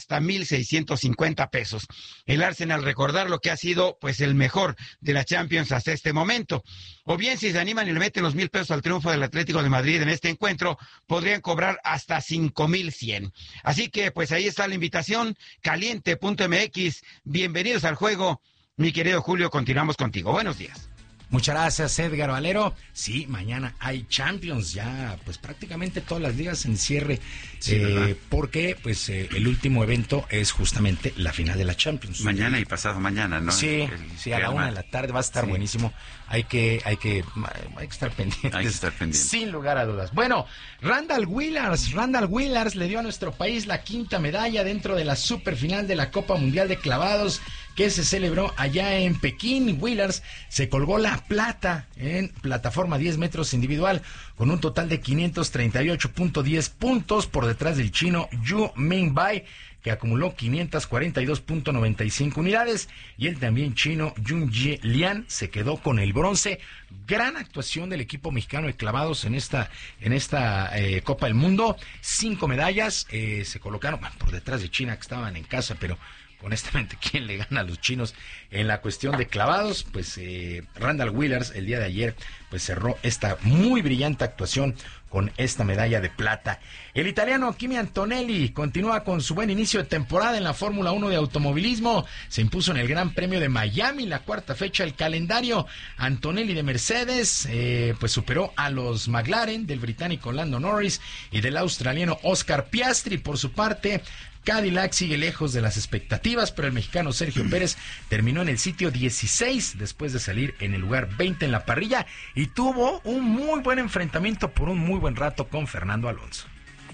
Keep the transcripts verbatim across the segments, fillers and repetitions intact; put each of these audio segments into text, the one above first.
hasta mil seiscientos cincuenta pesos. El Arsenal, recordar lo que ha sido pues el mejor de la Champions hasta este momento. O bien, si se animan y le meten los mil pesos al triunfo del Atlético de Madrid en este encuentro, podrían cobrar hasta cinco mil cien. Así que pues ahí está la invitación, caliente punto m x. Bienvenidos al juego. Mi querido Julio, continuamos contigo. Buenos días. Muchas gracias, Edgar Valero. Sí, mañana hay Champions, ya pues prácticamente todas las ligas en cierre, sí, eh, porque pues eh, el último evento es justamente la final de la Champions. Mañana y pasado mañana, ¿no? Sí, el, sí, a la una de la tarde va a estar sí. buenísimo. Hay que, hay que, hay que estar pendientes. Hay que estar pendientes. Sin lugar a dudas. Bueno, Randall Willars, Randall Willars le dio a nuestro país la quinta medalla dentro de la superfinal de la Copa Mundial de Clavados que se celebró allá en Pekín. Willars se colgó la plata en plataforma diez metros individual con un total de quinientos treinta y ocho punto diez puntos por detrás del chino Yu Mingbai, que acumuló quinientos cuarenta y dos punto noventa y cinco unidades, y el también chino Junji Lian se quedó con el bronce. Gran actuación del equipo mexicano de clavados en esta en esta eh, Copa del Mundo. Cinco medallas eh, se colocaron bueno, por detrás de China, que estaban en casa, pero honestamente, ¿quién le gana a los chinos en la cuestión de clavados? Pues eh, Randall Willars el día de ayer pues cerró esta muy brillante actuación con esta medalla de plata. El italiano Kimi Antonelli continúa con su buen inicio de temporada en la Fórmula uno de automovilismo. Se impuso en el Gran Premio de Miami, la cuarta fecha del calendario. Antonelli de Mercedes eh, pues superó a los McLaren del británico Lando Norris y del australiano Oscar Piastri. Por su parte, Cadillac sigue lejos de las expectativas, pero el mexicano Sergio Pérez terminó en el sitio dieciséis después de salir en el lugar veinte en la parrilla y tuvo un muy buen enfrentamiento por un muy buen rato con Fernando Alonso.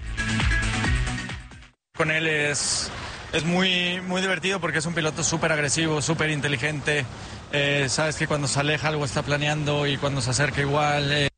Con él es, es muy, muy divertido porque es un piloto súper agresivo, súper inteligente. Eh, sabes que cuando se aleja algo está planeando y cuando se acerca igual... Eh.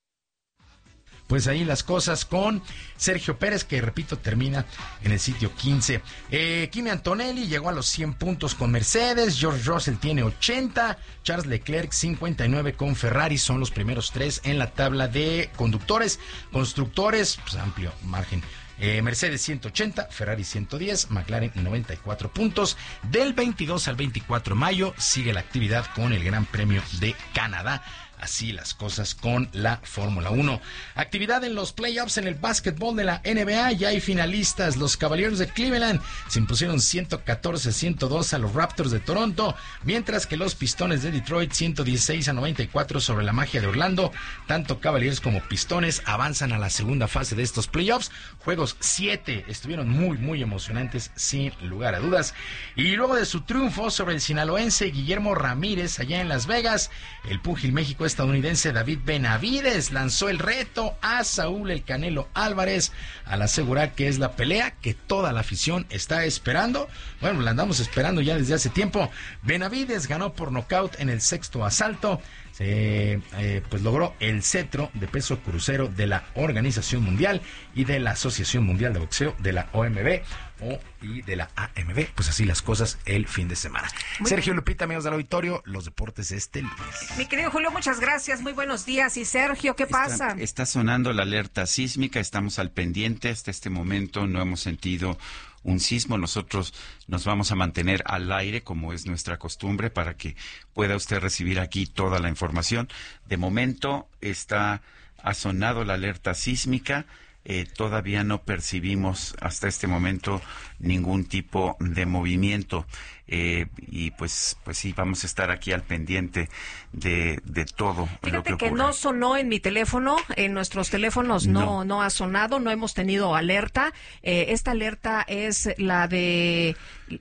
Pues ahí las cosas con Sergio Pérez, que repito, termina en el sitio quince. Eh, Kimi Antonelli llegó a los cien puntos con Mercedes, George Russell tiene ochenta, Charles Leclerc cincuenta y nueve con Ferrari, son los primeros tres en la tabla de conductores. Constructores, pues amplio margen. Eh, Mercedes ciento ochenta, Ferrari ciento diez, McLaren noventa y cuatro puntos. Del veintidós al veinticuatro de mayo sigue la actividad con el Gran Premio de Canadá. Así las cosas con la Fórmula uno. Actividad en los playoffs en el básquetbol de la N B A. Ya hay finalistas. Los Cavaliers de Cleveland se impusieron ciento catorce a ciento dos a los Raptors de Toronto, mientras que los Pistones de Detroit ciento dieciséis a noventa y cuatro sobre la Magia de Orlando. Tanto Cavaliers como Pistones avanzan a la segunda fase de estos playoffs. Juegos siete estuvieron muy, muy emocionantes, sin lugar a dudas. Y luego de su triunfo sobre el sinaloense Guillermo Ramírez allá en Las Vegas, el púgil México estadounidense David Benavides lanzó el reto a Saúl El Canelo Álvarez al asegurar que es la pelea que toda la afición está esperando. Bueno, la andamos esperando ya desde hace tiempo. Benavides ganó por nocaut en el sexto asalto. Se, eh, pues logró el cetro de peso crucero de la Organización Mundial y de la Asociación Mundial de Boxeo, de la O M B o, y de la A M B. Pues así las cosas el fin de semana. Muy Sergio bien. Lupita, amigos del auditorio, los deportes este lunes. Mi querido Julio, muchas gracias, muy buenos días. Y Sergio, ¿qué está, pasa? Está sonando la alerta sísmica, estamos al pendiente. Hasta este momento no hemos sentido un sismo. Nosotros nos vamos a mantener al aire, como es nuestra costumbre, para que pueda usted recibir aquí toda la información. De momento está ha sonado la alerta sísmica. Eh, todavía no percibimos hasta este momento ningún tipo de movimiento. Eh, y pues pues sí, vamos a estar aquí al pendiente de, de todo. Fíjate lo que, que ocurra. no sonó en mi teléfono, en nuestros teléfonos no no, no ha sonado, no hemos tenido alerta. Eh, esta alerta es la de...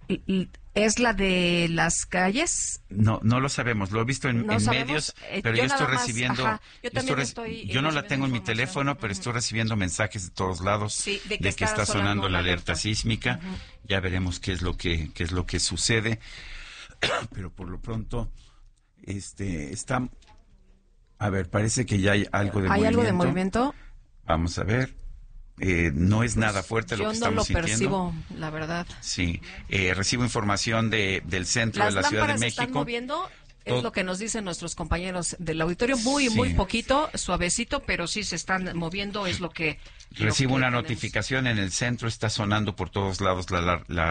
¿Es la de las calles? No, no lo sabemos. Lo he visto en, no en sabemos, medios, eh, pero yo yo estoy más, recibiendo. Ajá, yo, yo, estoy, estoy yo no la tengo en mi teléfono, pero uh-huh. estoy recibiendo mensajes de todos lados sí, de que, de está, que está sonando la alerta, alerta sísmica. Uh-huh. Ya veremos qué es lo que qué es lo que sucede. Pero por lo pronto, este está. A ver, parece que ya hay algo de ¿Hay movimiento. algo de movimiento? Vamos a ver. Eh, no es pues nada fuerte lo que estamos sintiendo. sintiendo. Yo no lo percibo, la verdad. Sí, eh, recibo información de del centro ¿Las de la Ciudad de lámparas México. están moviendo? Es lo que nos dicen nuestros compañeros del auditorio, muy, sí. muy poquito, suavecito, pero sí se están moviendo, es lo que... Recibo lo que una tenemos. Notificación en el centro, está sonando por todos lados la, la, la